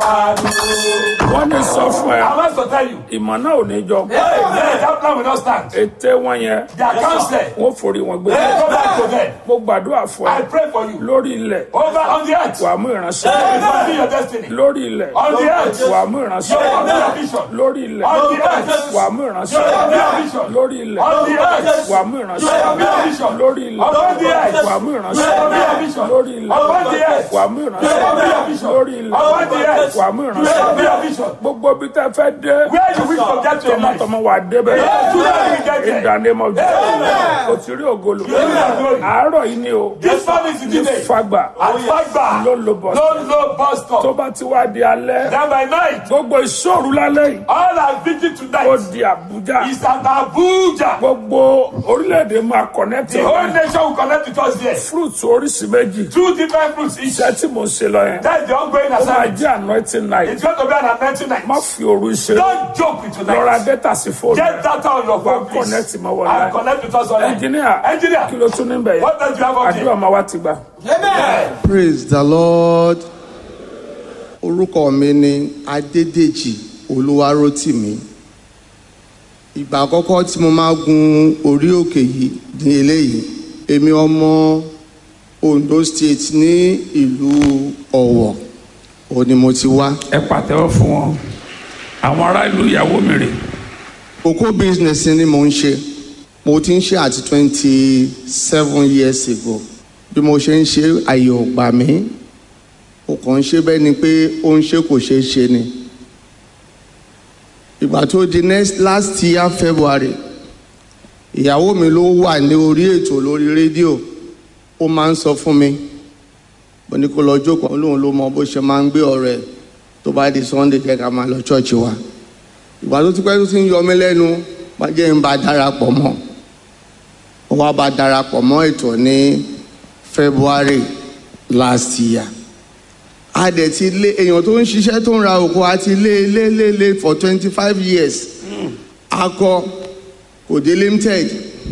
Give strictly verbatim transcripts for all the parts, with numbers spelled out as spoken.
wọ́n ní sọ fún ẹ. I want to tell you. ìmọ̀ náà ò ní jọ. Hey, that plan will not stand. ète wọn yẹn. Their counsel. wọ́n forí wọn gbé. Hey, go back to them. mo gbàdúrà fún I ẹ. pray for you. lórí ilẹ̀. Over on the earth. wàá mú ìránṣẹ́. You fulfill your destiny. lórí ilẹ̀. On the earth. wàá mú You ìránṣẹ́. fulfill your vision. lórí ilẹ̀. On the earth. wàá mú You ìránṣẹ́. fulfill your vision. lórí ilẹ̀. On the earth. wàá mú You ìránṣẹ́. fulfill your vision. lórí ilẹ̀. On the earth. wàá mú You ìránṣẹ́. fulfill your vision. lórí ilẹ̀. On the earth. wàá mú You fulfill your ìránṣẹ́. vision. lórí ilẹ̀. On the earth. wàá mú You fulfill ìránṣẹ́. your vision. gbogbo bí tẹ́ fẹ́ dé. Where you wish to get to in life. tọmọtọmọ wà débẹ̀. Yeah, you will get there. in the name of Jesus. o ti rí ògolo. àárọ̀ yìí ni o. This one is the day. Fagba. Fagba. ló lo bọ̀. No low bus tó stop. bá ti wá di alẹ́. Then by night. gbogbo ìṣòro lálẹ́ yìí. All our vigil ó tonight di Àbújá. is at Abuja. gbogbo orílẹ̀-èdè máa connect. The whole nation will connect with us there. fruits oríṣi méjì. Two different fruits each. iṣẹ́ tí mo ṣe lọ yẹn. That's the ongoing ó máa assignment. jẹ́ anointing night. It's going to be an anointing night. má fi òru ṣe. Don't joke with lọ́ra tonight. data sí fóònù. Get data on your phone, Wá please. connect mọ́ wọlé. And connect with us online. engineer. Engineer. kí ló tún níbẹ̀ yẹn. What does you have on àdúrà máa wá ti gbà. Amen. Praise the Lord. Orúkọ mi ni Adédèjì Olúwarótìmí. Ìgbà àkọ́kọ́ tí mo máa gun orí òkè yìí ní eléyìí. Èmi ọmọ Ondo State ní ìlú Ọ̀wọ̀. Ó ní mo ti wá. ẹ pàtẹ́wọ́ fún wọn. àwọn ará ìlú ìyàwó mi rè. Oko business ni mo ń ṣe. Mo ti ń ṣe àti twenty seven years ago. Bí mo ṣe ń ṣe àyè ò gbà mí. Ó kàn ń ṣe bẹ́ẹ̀ ni pé ó ń ṣe kò ṣeé ṣe ni. Ìgbà tó di next last year February, ìyàwó mi ló wà ní orí ètò lórí rédíò. Ó máa ń sọ fún mi. Mo ní kó lọ jókòó lóun ló mọ bó ṣe máa ń gbé ọ̀rẹ́ tó bá di Sunday jẹ́ ká máa lọ church wa. Ìgbà tó ti pẹ́ tó ti ń yọ mí lẹ́nu, má jẹ́ ń bá darapọ̀ mọ́. Ó wá bá darapọ̀ mọ́ ètò ní February last year. A dẹ̀ ti lé èèyàn tó ń ṣiṣẹ́ tó ń ra oko àti lé lé lé lé for twenty five years. Akọ kò dé limited.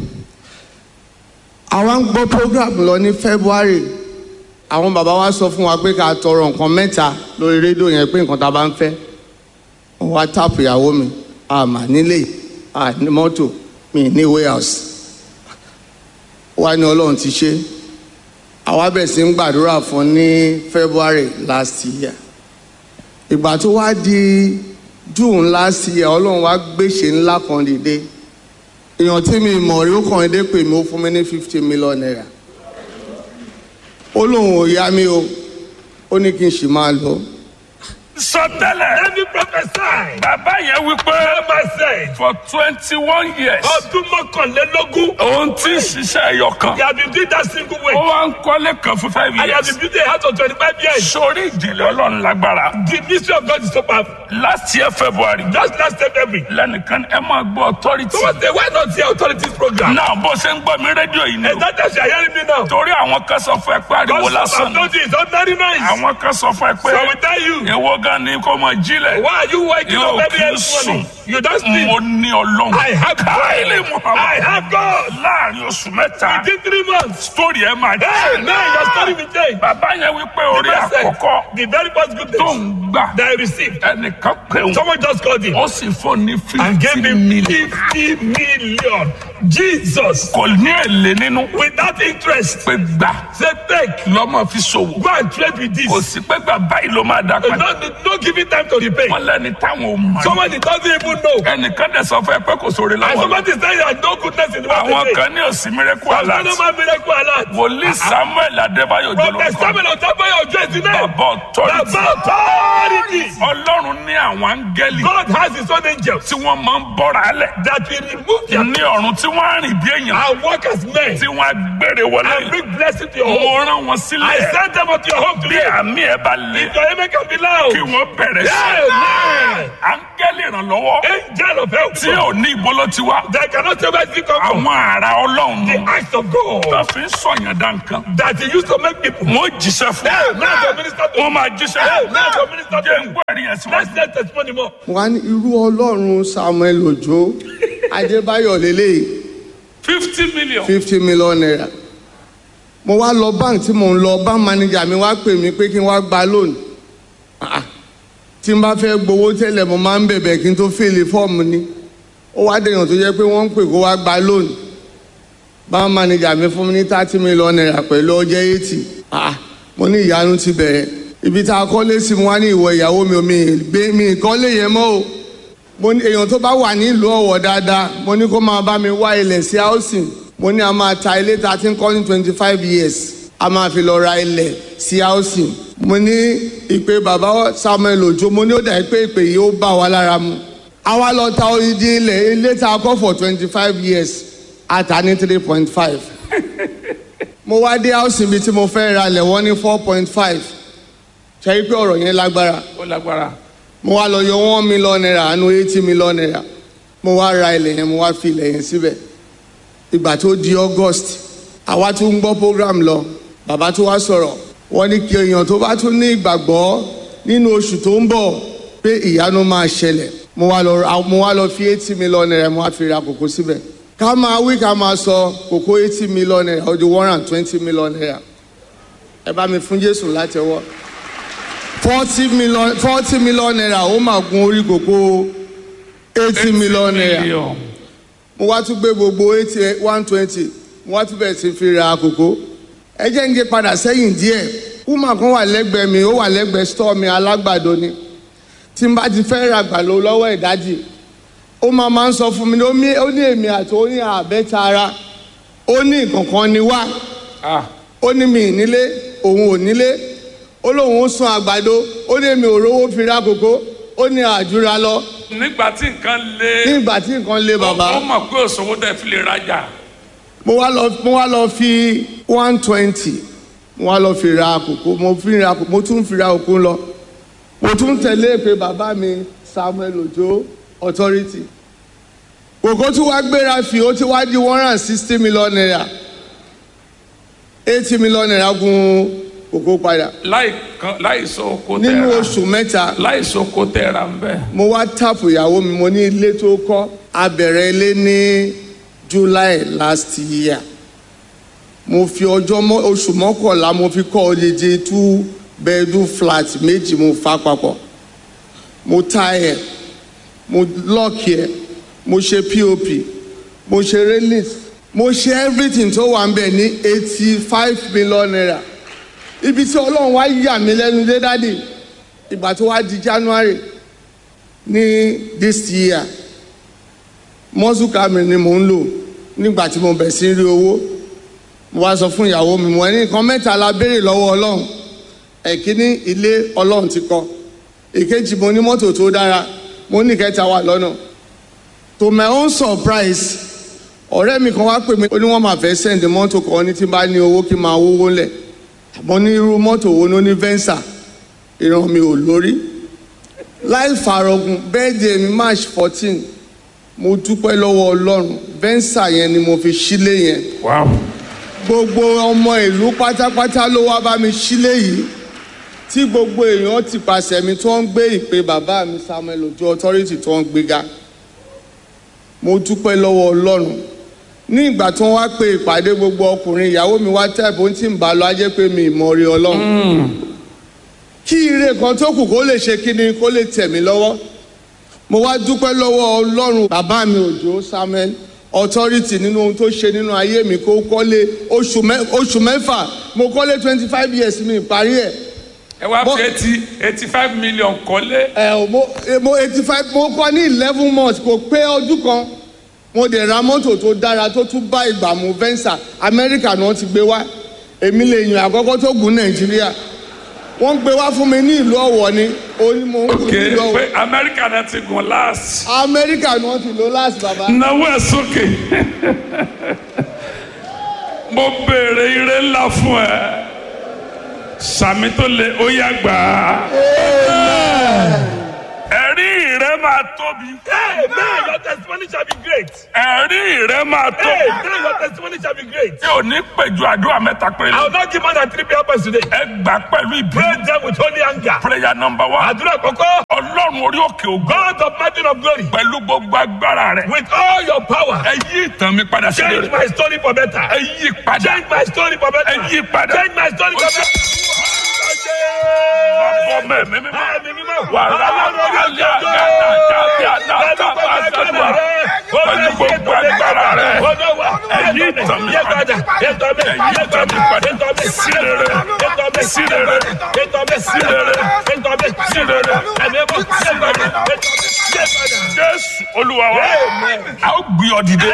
Àwa ń gbọ́ program lọ ní February. Àwọn bàbá wa sọ fún wa pé ká tọrọ nǹkan mẹ́ta lórí rédíò yẹn pé nǹkan tá a bá ń fẹ́. Wọ́n wá táàpù ìyàwó mi. Àmà nílé, à ní mọ́tò, mi ní warehouse. Wá ní Ọlọ́run ti ṣe. Àwa bẹ̀rẹ̀ sí ń gbàdúrà fún ní February last year. Ìgbà tó wá di June last year, Ọlọ́run wá gbéṣe ńlá kan dìde. Èèyàn tí mi mọ̀ rí ó kàn dé pè mí ó fún mi ní fifty million naira. Ó lóun ò yá mi o, ó ní kí n sì máa lọ. sọtẹ́lẹ̀. Let me prophesy. bàbá yẹn wí pé. Never said. for twenty one years. Ọdún mọ́kànlélógún. òun ti ń ṣiṣẹ́ ẹyọ kan. You have been doing that single way. ó wá ń kọ́lé kan fún five And you have years. been building a house for twenty-five years. sórí ìdílé ọlọ́run lágbára. The mystery of God is so powerful. last year February. Just last February. lẹ́nìkan ẹ máa gbọ́ authority. Someone say, why not the authorities program? náà bó ṣe ń gbọ́ mi rédíò yìí ni Is o. that what you are hearing me now? torí àwọn kan sọ fún ẹ pé ariwo God lásán have ni. told you it's ordinary noise. àwọn kan sọ fún ẹ pé. So we tell you. èwo gan ni kò mọ jílẹ̀. Why are you waking Yóò up every kí n morning? sùn. You don't sleep. mo ní ọlọ́run. I have káyọ̀lẹ̀ God. Muhammad. I have God. láàrin oṣù mẹ́ta. Within three months. story ẹ máa Hey, jẹ́. man, your story will change. bàbá yẹn wípé orí The first- àkọ́kọ́ The very first good tó news ń gbà. that I received. ẹnìkan pé òun. Someone just called him ó sì fún ní and gave fifty him million. fifty million. Jesus. kò ní èlé nínú. Without interest. pé gbà. Say, take. lọ́mọ fi ṣòwò. Go and trade with this. kò sí pé gbà báyìí ló máa dá padà. No, no giving time to repay. wọ́n lẹ́ni táwọn ò mọ̀. Someone that doesn't even know. ẹnìkan dẹ̀ sọ fún ẹ pé kò sóore And láwọn. somebody is saying there's no goodness in the world àwọn today. kan ní òsì miracle There's alert. no man miracle alert. wòlíì Samuel Adébáyọ̀ Prophet jọlọ. Samuel Otabayo Ojo is the name. bàbá authority. Baba authority. ọlọ́run ní àwọn áńgẹ́lì. God has his own angels tí wọ́n máa ń bọ́ra lẹ̀. that will remove their ní ọ̀run tí wọ́n á rìn bí èèyàn. and work as men tí wọ́n á gbére wọlé. and bring blessing to your mo home. rán wọn I sílẹ̀. send them unto your home bí today. àmì ẹ̀ bá lé. If your amen can be loud. kí wọ́n bẹ̀rẹ̀ sí. Amen. áńgẹ́lì ìrànlọ́wọ́. Angel of help. tí ò ní ìbolo ti wá. They cannot say where it come from. àwọn ará ọlọ́run. The acts of God tó fi ń sọ̀yàn dá nǹkan. that he used to make people. wọ́n jíṣẹ́ fún. Amen. Your minister to wọ́n máa jíṣẹ́ Amen. fún. Your minister jẹ́ ń to gbọ́ ẹ̀rí yẹn síwájú. Let's let testimony more. Wọ́n á ní irú Ọlọ́run Samuel Òjó Adébáyọ̀ lélẹ́yìí fifty million. fifty million naira. Mo wá lọ bank tí mo ń lọ bank manager mi wá pè mí pé kí n wá gba loan. Ah, tí n bá fẹ́ gbowó tẹ́lẹ̀ mo máa ń bẹ̀bẹ̀ kí n tó fìlì fọ́ọ̀mù ni ó wá dèèyàn tó jẹ́ pé wọ́n ń pè kó wá gba lónìí báwọn manager mi fún mi ní thirty million naira pẹ̀lú ọjọ́ eighty ah mo ní ìyanu ti bẹ̀rẹ̀ ibi tá a kọ́lé sí mo wá ní ìwọ ìyàwó mi ò mi gbé mi ìkọ́lé yẹn mọ́ o mo ní èèyàn tó bá wà nílùú Ọ̀wọ̀ dáadáa mo ní kó máa bá mi wá ilẹ̀ sí housing mo ní a máa ta ilé tá a ti ń kọ́ ní twenty five years a máa fi lọ ra ilẹ̀ sí housing mo ní ìpè bàbá Samuel Ojo mo ní ó dà pé ìpè yìí ó bá wa lára mu àwa lọ ta odidi ilẹ̀ ilé tá a kọ́ for twenty five years a ta ní three point five mo wá dé housing bíi tí mo fẹ́ ra ilẹ̀ wọ́n ní four point five ṣe é pé ọ̀rọ̀ yẹn lágbára ó lágbára mo wá lọ yọ one million naira àánú eighty million naira mo wá ra ilẹ̀ yẹn mo wá fi ilẹ̀ yẹn síbẹ̀ ìgbà tó di August àwa tún ń gbọ́ program lọ bàbá tó wá sọ̀rọ̀ wọ́n ní kí èèyàn tó bá tún ní ìgbàgbọ́ nínú oṣù tó ń bọ̀ pé ìyanu máa ṣẹlẹ̀ mo wá lọ mo wá lọ fi eighty million naira mo wá fi ra kòkó síbẹ̀ ká máa wí ká máa sọ kòkó eighty million naira ó di one hundred twenty million naira ẹ bá mi fún Jésù látẹ̀wọ́ forty million forty million naira ó máa gun orí kòkó eighty million naira mo wá tún gbé gbogbo eighty one twenty mo wá tún bẹ̀rẹ̀ sí fi ra kòkó ẹ jẹ́ ń gé padà sẹ́yìn díẹ̀ woman kan wà lẹ́gbẹ̀ẹ́ mi ó wà lẹ́gbẹ̀ẹ́ store mi alágbàdo ni tí n bá ti fẹ́ ra àgbàdo lọ́wọ́ ìdájì ó máa máa ń sọ fún mi ó ní èmi àti ó ní àbẹ́ta ara ó ní nǹkankan ni wá ó ní mi nílé òun ò nílé ó lóun ó sun àgbàdo ó ní èmi ò rówó fi ra kòkó ó ní àjúra lọ. nígbà tí nǹkan le. nígbà tí nǹkan le bàbá. ó mọ̀ pé òṣòwò tẹ̀ fi lè rajà. mo wá lọ mo wá lọ fi one twenty mo wá lọ fi ra kòkó mo fi ra mo tún fi ra òkú lọ mo tún tẹ̀lé pé bàbá mi Samuel Ojo authority kòkó tí wàá gbéra fi ó ti wá di one hundred sixty million naira eighty million naira gun kòkó padà. láì kan láì so oko tẹ́ra nínú oṣù mẹ́ta láì so oko tẹ́ra ń bẹ̀. mo wá tàpù ìyàwó mi mo ní ilé tó kọ́ a bẹ̀rẹ̀ ilé ní July last year mo fi ọjọ́ oṣù mọ́kànlá mo fi kọ́ odidi two bedroom flat méjì mo fà papọ̀ mo ta ẹ̀ mo lock ẹ̀ mo ṣe pop mo ṣe railing mo ṣe everything tó wà ń bẹ̀ ní eighty five million naira ibi tí Ọlọ́run wá yà mí lẹ́nu dé dádì ìgbà tó wá di January ní this year mọ́sùkámi ni mò ń lò nígbà tí mo bẹ̀ sí rí owó mo wá sọ fún ìyàwó mi mo ní nǹkan mẹ́ta la béèrè lọ́wọ́ Ọlọ́run ẹ̀kíní ilé Ọlọ́run ti kọ́ èkejì mo ní mọ́tò tó dára mo ní kẹta wà lọ́nà to my own surprise ọ̀rẹ́ mi kan wá pè mí ó ní wọ́n máa fẹ́ send mọ́tò kan ní tí n bá ní owó kí n máa wówó lẹ̀ mo ní irú mọ́tò wo ló ní Venza ìran mi ò lórí láì fàrọ̀gùn birthday mi March fourteen mo dúpẹ́ lọ́wọ́ Ọlọ́run Venza yẹn ni mo fi sílé yẹn. Wow. gbogbo ọmọ ìlú pátápátá ló wá bá mi sílé yìí tí gbogbo èèyàn ti pàṣẹ mi tó ń gbé ìpè bàbá mi Samuel Ojo authority tó ń gbéga mo dúpẹ́ lọ́wọ́ Ọlọ́run ní ìgbà tí wọ́n wá pe ìpàdé gbogbo ọkùnrin ìyàwó mi wá tẹ̀ bó ń tì ń bá lọ ajẹ́ pé mi ìmọ̀ rí Ọlọ́run kí ire kan tó kù kó lè ṣe kí ni kó lè tẹ̀ mí lọ́wọ́ mo wá dúpẹ́ lọ́wọ́ Ọlọ́run bàbá mi Òjó Samuel authority nínú ohun tó ṣe nínú ayé mi kó kọ́lé oṣù mẹ́fà mo kọ́lé twenty five years mi parí ẹ̀. ẹ wá fi eighty eighty five million kọ́lé. ẹ mo mo eighty five mo kọ́ ní eleven months kò pé ọdún kan mo dẹ̀ ra mọ́tò tó dára tó tún bá ìgbà mu Venza Amẹ́ríkà náà ti gbé wá èmi lè yàn àkọ́kọ́ tó gùn Nàìjíríà wọ́n gbé wá fún mi ní ìlú Ọ̀wọ̀ ni oní mo ń gùn ní ìlú Ọ̀wọ̀. ok pé Amẹ́ríkà náà ti gùn last. Amẹ́ríkà náà ti lò last baba. náwó ẹ̀ sókè mo béèrè ire ńlá fún ẹ sàmì tó lè ó yá gbà á. ẹ̀rí rẹ máa tóbi. Hey, man, your testimony shall be great. ẹ̀rí rẹ máa Hey, tóbi. man, your testimony shall be great. tí ò ní pẹ̀jù àdúrà mẹ́ta péré. I will not give more than three prayer points today. ẹ gbà pẹ̀lú Pray ìbí. them with holy anger. prayer number one. Àdúrà àkọ́kọ́. ọlọ́run orí òkè ògo. God of mountain of glory. pẹ̀lú gbogbo agbára rẹ̀. With all your power. ẹ yí ìtàn mi padà sí Change rere. my story for better. ẹ yí padà. Change my story for better. ẹ yí padà. Change my story for better. bàbá mẹ́mí mímọ́ wàrà àlẹ́ àgàdà pẹ̀lú gbogbo agbára rẹ̀ ẹ̀yìn ìtàn mi padà ẹ̀yìn ìtàn mi padà sí rere sí rere sí rere sí rere. Jésù Olúwa wa a ó gbé ọ dìde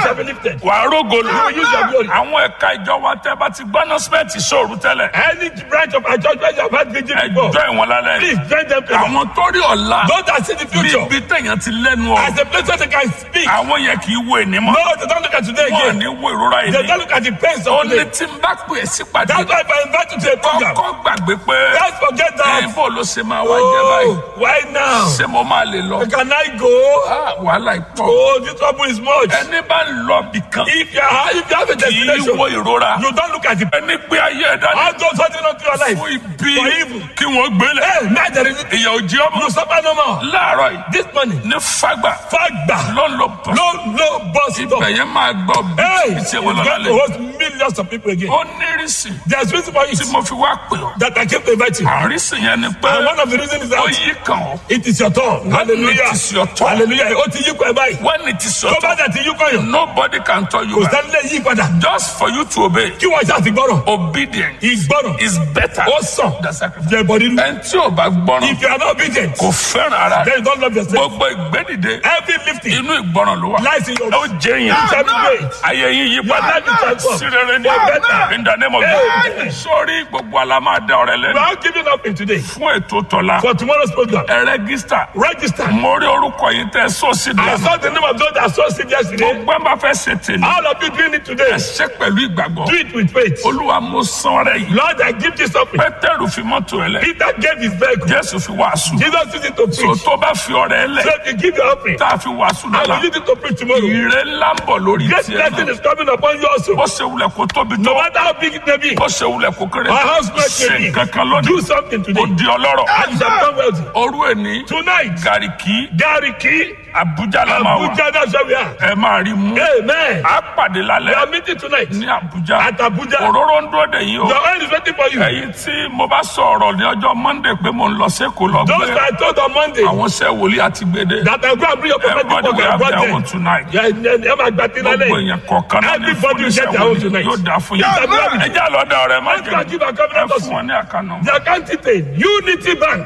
wà á rógolo àwọn ẹ̀ka ìjọ wa tẹ́ bá ti gbọ́ announcement sóòrù tẹ́lẹ̀ Any branch of our church where you have had vigil before, ẹjọ́ ìwọ̀n lálẹ́ please join them. àwọn tó rí ọ̀la Those that see the future bíbí tẹ̀yàn ti lẹ́nu ọ̀ as a place where they can speak. àwọn yẹn kì í wo ènìmọ́ No, they don't look at today wọn ò again. ní wo ìrora They ènìyàn don't look at the pains ó of ní today. tí n bá pè é sípàdé That's why if I invite you to a program, kọ́kọ́ gbàgbé pé let's forget that. ẹ̀ bó ló ṣe máa wá jẹ báyìí Oh, why now? ṣé mo máa lè lọ Can I go? Ah, wàhálà ìpọ̀ Oh, this trouble is much. ẹni bá ń lọ bìkan If you are, if you have a kì í destination, wo ìrora you don't look at the ẹni gbé ayé ẹ̀dá ní all those holding on to your life. fún ibi For evil. kí wọ́n gbélé Hey, man, there is ìyà òjì ọmọ you suffer no more. láàárọ̀ yìí This money, ní fagbà Fagba, ló ń lọ bọ̀ no, no, bus stop. ibẹ̀ yẹn máa gbọ́ Hey, bí it's tí wọ́n lọ going to lálẹ́ host millions of people again. ó nírìsì There's reason for tí it mo fi wá pè ọ́ that I came to invite you. àrísì yẹn ni pé And one of the reasons is ó that yí kàn ọ́ it is your turn. Hallelujah. it is your turn. Hallelujah. Ó ti yí kọ ẹ báyìí. when it is your Tó bá turn dẹ̀ ti yí kọ yàn, nobody can tell you kò back sẹ́ni lè yí padà. just for you to obey Kí wọ́n ṣáà ti gbọ́rọ̀. obedience Ìgbọ́rọ̀. is better Ó sàn. than sacrifice Jẹ bọ̀dí lu. ẹni tí ò bá gbọ́ràn If you are not obedient, kò fẹ́ràn ara then rẹ̀ you don't love yourself. gbogbo ìgbédìde Every lifting inú ìgbọ́ràn ló wà lies in your ó jẹ́ yẹn You shall be great. ayé yín yí Your padà life is transformed. sí rere ní For better. in the name of Amen. God sórí gbogbo àlá máa dá ọ̀rẹ́ We lẹ́nu are giving up in today fún ètò tọ́lá for tomorrow's program. ẹ rẹ́gísítà Register. mo rí orúkọ yìí tẹ́ sọ́ọ̀sì I lẹ́nu saw the name of those that saw it yesterday. gbogbo ẹ̀ máa fẹ́ ṣe tèmi All of you doing it today. ẹ ṣe pẹ̀lú ìgbàgbọ́ Do it with faith. olúwa mo san ọrẹ yìí Lord, I give this offering. pétérù fi mọ́tò ẹ lẹ̀ Peter gave his vehicle. jésù fi wàásù Jesus used it to so preach. tó bá fi ọrẹ ẹ lẹ̀ So if you give your offering, tá a fi wàásù I lọ́la will use it to preach tomorrow. ìrẹ́ ńlá ń bọ̀ lórí Great tiẹ̀ blessing náà is coming upon you also. ó ṣe wulẹ̀ kó tóbi tó No matter how big it may be, ó ṣe wulẹ̀ kó kéré our tó house may ṣe be. nǹkan kan lónìí Do something ó today. di ọlọ́rọ̀ And you shall become wealthy. òru ẹni Tonight, gàríkì Gariki, àbújá la máa wà Abuja, that's where we are. ẹ máa rí mú Amen. a pàdé We lálẹ́ are meeting tonight ní àbújá at Abuja. òróró ń dúró dè yín o Your oil is waiting for you. ẹ̀yin tí mo bá sọ̀rọ̀ ní ọjọ́ monday pé mo ń lọ sẹ́kọ̀ọ́ lọ Those gbé that I told on Monday àwọn iṣẹ́ wòlíì àti gbèdé that I go and bring your prophetic everybody book will and have brought their them. own tonight Yeah, yeah, yeah, my batting gbogbo lálẹ́. èèyàn kọ̀ọ̀kan náà ní Everybody fún will iṣẹ́ get their own wòlíì tonight. yóò dáa fún Yeah, yín yeah. ẹ jẹ́ àlọ́dà ọ̀rẹ́ má Let's go and give our ẹ covenant fún also. wọn ní àkànnà The account detail, Unity Bank,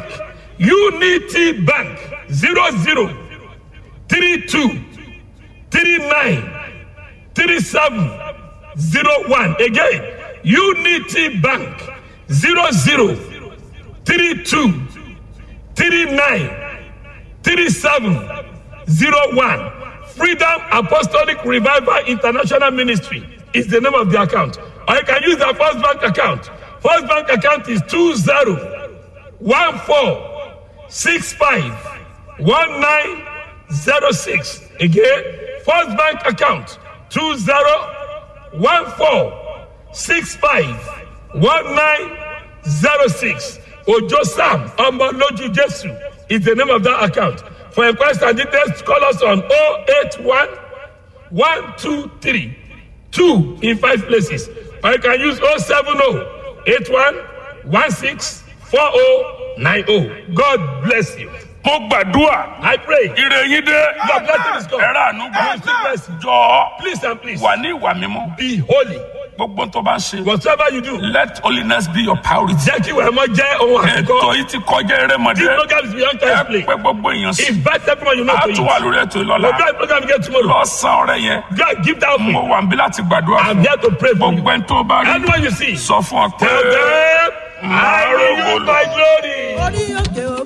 Unity Bank, zero zero three two three nine three seven zero one. Again, Unity Bank, zero zero three two three nine three seven zero one. Freedom Apostolic Revival International Ministry is the name of the account. Or you can use the First Bank account. First Bank account is two zero one four six five one nine zero six. Again, First Bank account two zero one four six five one nine zero six. Ojo Sam Omoloju Jesu is the name of that account. For inquiries and details, call us on oh eight one one two three two in five places. Or you can use oh seven oh eight one one six four oh nine oh. God bless you. mo gbàdúrà I pray. ire yín dé Your blessing is come. ẹ rà ànú gbà You still blessing. jọ Please and please wà ní ìwà mímọ́ be holy. gbogbo tó bá ń ṣe Whatever you do, let holiness be your priority. jẹ́ kí ìwà ẹ̀mọ́ jẹ́ ohun ètò àkọ́kọ́. yìí ti kọjá ẹrẹ́mọdé This program is beyond ẹ time play. pé gbogbo èèyàn sí Invite everyone you know a to tún wà it. lórí ètò ìlọ́la We'll drive program again tomorrow. lọ́sàn-án ọ̀rẹ́ yẹn God, give that mo offering. wà níbí láti gbàdúrà I'm fún here to pray for you. gbogbo ẹni tó bá rí Anyone you see, sọ fún ọ pé tell them, I will use my glory. orí òkè o.